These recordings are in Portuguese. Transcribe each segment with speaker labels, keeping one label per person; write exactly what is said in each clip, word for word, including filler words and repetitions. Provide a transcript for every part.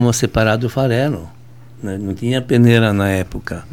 Speaker 1: separado o farelo, né? Não tinha peneira na época.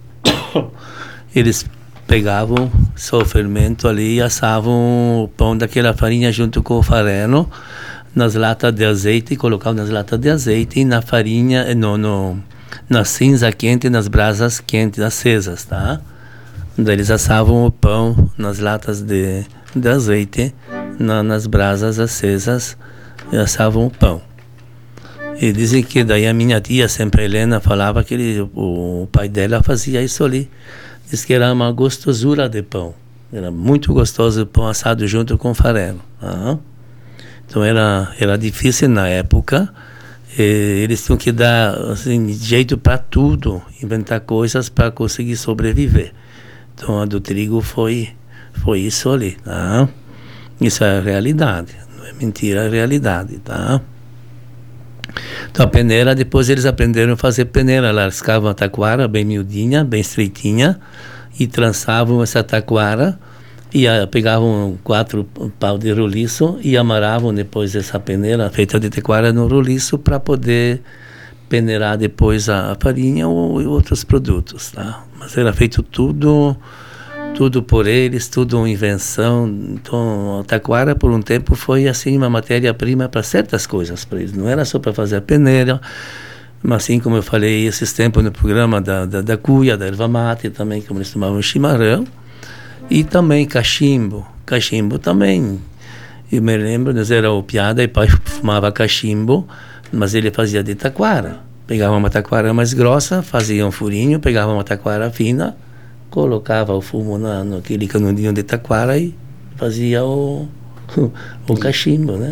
Speaker 1: Eles pegavam só o fermento ali e assavam o pão daquela farinha junto com o farelo nas latas de azeite, e colocavam nas latas de azeite e na farinha, no, no, na cinza quente, nas brasas quentes, acesas, tá? Daí eles assavam o pão nas latas de, de azeite, na, nas brasas acesas, e assavam o pão. E dizem que daí a minha tia, sempre a Helena, falava que ele, o, o pai dela fazia isso ali. Diz que era uma gostosura de pão. Era muito gostoso o pão assado junto com farelo. Uhum. Então era, era difícil na época. E eles tinham que dar assim, jeito para tudo, inventar coisas para conseguir sobreviver. Então a do trigo foi, foi isso ali. Tá? Isso é a realidade. Não é mentira, é a realidade. Tá? Então a peneira, depois eles aprenderam a fazer peneira. Lascavam a taquara bem miudinha, bem estreitinha, e trançavam essa taquara, e a, pegavam quatro pau de roliço e amarravam depois essa peneira feita de taquara no roliço para poder peneirar depois a, a farinha ou, ou outros produtos, tá? Mas era feito tudo tudo por eles, tudo uma invenção. Então a taquara por um tempo foi assim uma matéria-prima para certas coisas para eles, não era só para fazer a peneira, mas assim como eu falei esses tempos no programa da, da, da cuia, da erva mate também, como eles tomavam chimarrão, e também cachimbo, cachimbo também, eu me lembro, nós era o piada e pai fumava cachimbo, mas ele fazia de taquara, pegava uma taquara mais grossa, fazia um furinho, pegava uma taquara fina, colocava o fumo na, naquele canudinho de taquara e fazia o, o, o cachimbo, né?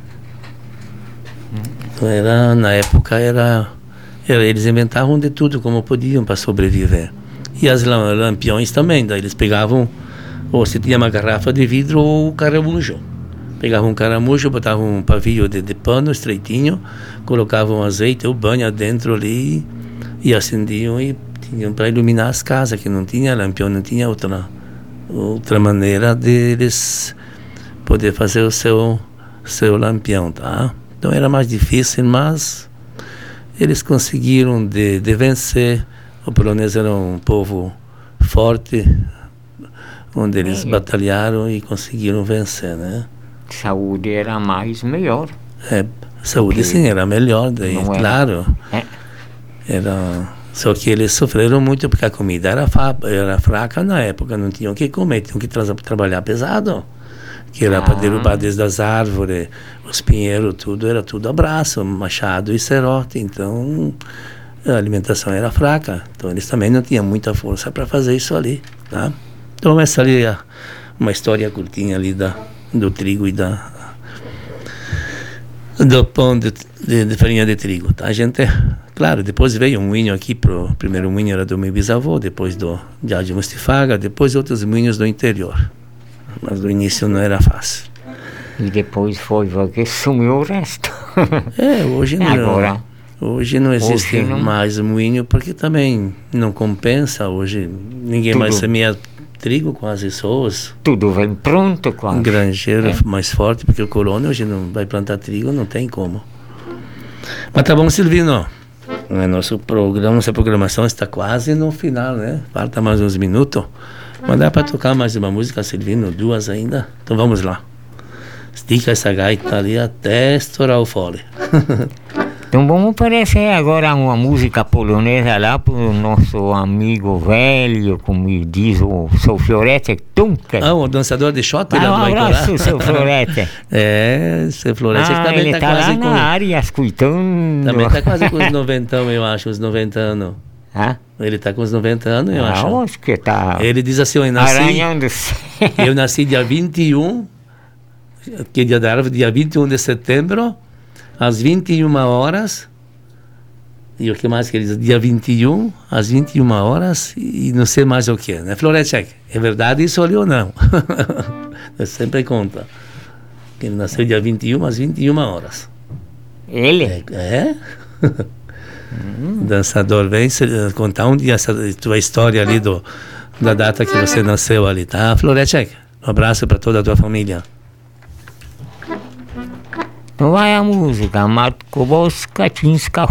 Speaker 1: Então era, na época era, era, eles inventavam de tudo como podiam para sobreviver. E as lampiões também, daí eles pegavam, ou se tinha uma garrafa de vidro ou um caramujo. Pegavam um caramujo, botavam um pavio de, de pano estreitinho, colocavam azeite ou banha dentro ali e acendiam e para iluminar as casas, que não tinha lampião, não tinha outra, outra maneira deles poder fazer o seu, seu lampião, tá? Então era mais difícil, mas eles conseguiram de, de vencer. O polonês era um povo forte, onde eles é, batalharam e conseguiram vencer, né?
Speaker 2: Saúde era mais melhor.
Speaker 1: É, saúde sim, era melhor, daí,
Speaker 2: não
Speaker 1: claro.
Speaker 2: É.
Speaker 1: Era... Só que eles sofreram muito porque a comida era, fa- era fraca na época, não tinham o que comer, tinham que tra- trabalhar pesado, que era ah. para derrubar desde as árvores, os pinheiros, tudo, era tudo a braço, machado e serrote, então a alimentação era fraca, então eles também não tinham muita força para fazer isso ali, tá? Então essa ali é uma história curtinha ali da, do trigo e da do pão de, de, de farinha de trigo, tá? A gente, claro, depois veio um moinho aqui, pro primeiro moinho era do meu bisavô, depois do de Mustifaga, depois outros moinhos do interior, mas do início não era fácil.
Speaker 2: E depois foi porque sumiu o resto.
Speaker 1: É, hoje não,
Speaker 2: agora,
Speaker 1: hoje não existe
Speaker 2: hoje não...
Speaker 1: mais moinho, porque também não compensa, hoje ninguém tudo. mais semeia trigo com as pessoas.
Speaker 2: Tudo vem pronto, quase.
Speaker 1: Um granjeiro é. mais forte, porque o colono hoje não vai plantar trigo, não tem como. Mas tá bom, Silvino. Nosso programa, nossa programação está quase no final, né? Falta mais uns minutos. Mas dá para tocar mais uma música, Silvino? Duas ainda? Então vamos lá. Estica essa gaita ali até estourar o fole.
Speaker 2: Então vamos oferecer agora uma música polonesa lá para o nosso amigo velho, como diz o seu Florete Tunker.
Speaker 1: Ah, o dançador de shot?
Speaker 2: Ah, um abraço, seu Florete.
Speaker 1: É, seu Florete
Speaker 2: ah,
Speaker 1: que também
Speaker 2: ele
Speaker 1: tá,
Speaker 2: tá
Speaker 1: quase
Speaker 2: lá
Speaker 1: com...
Speaker 2: na área, escutando.
Speaker 1: Também tá quase com os noventão, eu acho, os noventa anos.
Speaker 2: Ah?
Speaker 1: Ele tá com os noventa anos, eu
Speaker 2: ah,
Speaker 1: acho.
Speaker 2: acho que tá...
Speaker 1: Ele diz assim, eu nasci...
Speaker 2: Arranhando-se.
Speaker 1: Eu nasci dia vinte e um, que é dia da árvore, dia vinte e um de setembro, às vinte e uma horas, e o que mais que ele diz? Dia vinte e um, às vinte e uma horas, e não sei mais o que, né? Florete, é verdade isso ali ou não? Eu sempre conta que ele nasceu dia vinte e um, às vinte e uma horas.
Speaker 2: Ele?
Speaker 1: É? é? Hum. Dançador, vem contar um dia essa tua história ali do, da data que você nasceu ali, tá? Florete, um abraço para toda a tua família.
Speaker 2: Vai a música, Matko Boska, Tinska